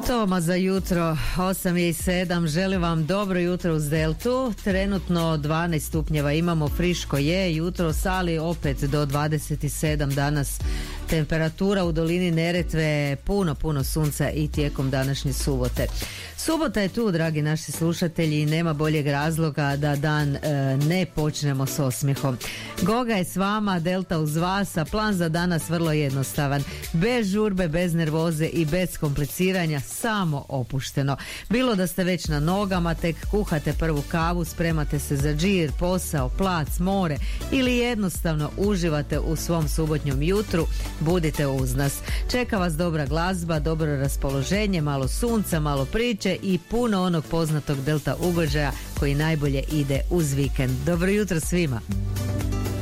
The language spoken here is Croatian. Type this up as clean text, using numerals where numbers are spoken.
Toma za jutro, 8:07, želim vam dobro jutro uz Deltu. Trenutno 12 stupnjeva imamo, friško je jutro, ali opet do 27 danas. Temperatura u dolini Neretve, puno sunca i tijekom današnje subote. Subota je tu, dragi naši slušatelji, i nema boljeg razloga da dan ne počnemo s osmijehom. Goga je s vama, Delta uz vas, a plan za danas vrlo jednostavan. Bez žurbe, bez nervoze i bez kompliciranja, samo opušteno. Bilo da ste već na nogama, tek kuhate prvu kavu, spremate se za džir, posao, plac, more ili jednostavno uživate u svom subotnjom jutru, budite uz nas. Čeka vas dobra glazba, dobro raspoloženje, malo sunca, malo priče i puno onog poznatog Delta ugođaja koji najbolje ide uz vikend. Dobro jutro svima!